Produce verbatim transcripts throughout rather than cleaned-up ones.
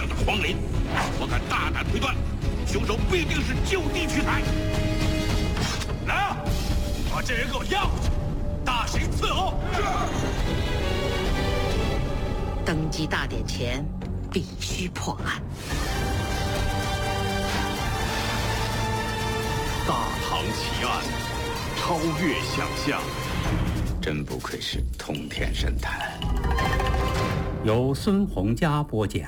样的荒林，我敢大胆推断，凶手必定是就地取材。来啊，把这人给我押回去，大刑伺候。 登基大典前，必须破案。 大唐奇案，超越想象。 真不愧是通天神探。 由孙洪佳播讲。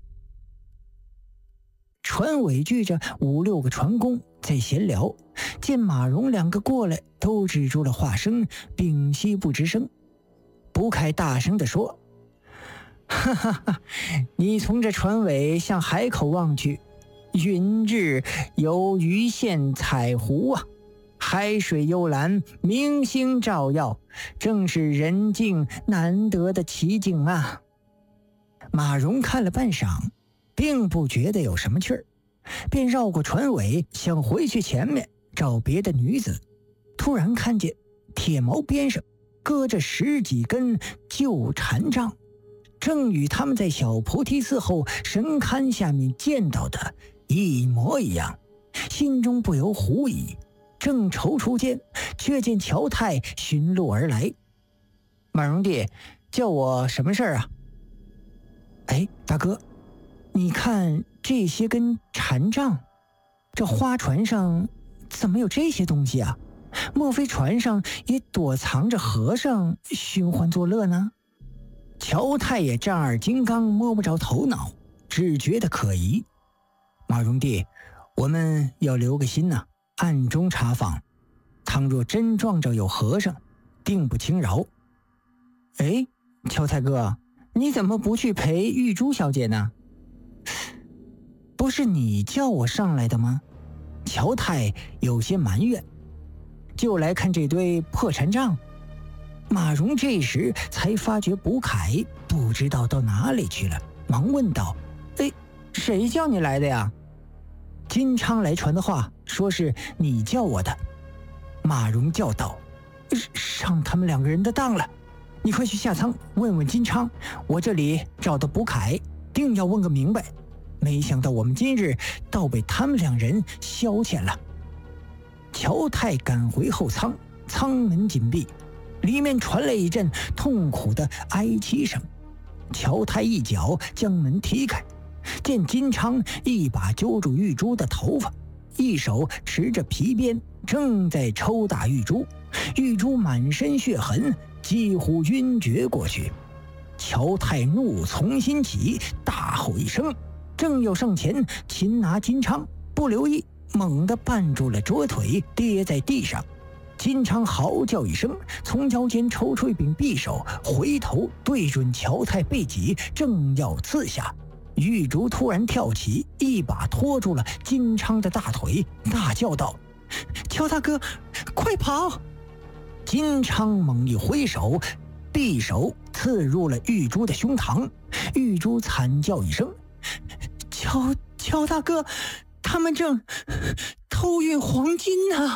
船尾聚着五六个船工在闲聊，见马蓉两个过来，都止住了话声，屏息不吱声。卜凯大声地说：哈哈哈，你从这船尾向海口望去，云日有鱼线彩湖啊，海水幽蓝，明星照耀，正是人境难得的奇景啊。马蓉看了半晌，并不觉得有什么趣儿，便绕过船尾，想回去前面找别的女子。突然看见铁锚边上搁着十几根旧禅杖，正与他们在小菩提寺后神龛下面见到的一模一样，心中不由狐疑。正踌躇间，却见乔太寻路而来。马蓉弟，叫我什么事儿啊？哎，大哥，你看这些根禅杖，这花船上怎么有这些东西啊？莫非船上也躲藏着和尚寻欢作乐呢？乔太也丈二金刚，摸不着头脑，只觉得可疑。马蓉弟，我们要留个心呐，暗中查访，倘若真撞着有和尚，定不轻饶。哎，乔太哥，你怎么不去陪玉珠小姐呢？不是你叫我上来的吗？乔太有些埋怨。就来看这堆破禅杖。马蓉这时才发觉卜凯不知道到哪里去了，忙问道：哎，谁叫你来的呀？金昌来传的话，说是你叫我的。马蓉叫道：上他们两个人的当了，你快去下舱问问金昌，我这里找到卜凯，定要问个明白。没想到我们今日倒被他们两人消遣了。乔太赶回后舱，舱门紧闭，里面传来一阵痛苦的哀泣声。乔太一脚将门踢开，见金昌一把揪住玉珠的头发，一手持着皮鞭，正在抽打玉珠。玉珠满身血痕，几乎晕厥过去。乔太怒从心起，大吼一声，正要上前擒拿金昌，不留意猛地绊住了左腿，跌在地上。金昌嚎叫一声，从腰间抽出一柄匕首，回头对准乔太背脊，正要刺下。玉竹突然跳起，一把拖住了金昌的大腿，大叫道：乔大哥，快跑！金昌猛一挥手，匕首刺入了玉珠的胸膛。玉珠惨叫一声：乔乔大哥，他们正偷运黄金呢！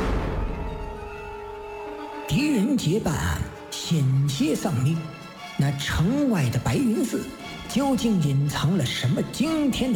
狄仁杰办案险些丧命，那城外的白云寺究竟隐藏了什么惊天的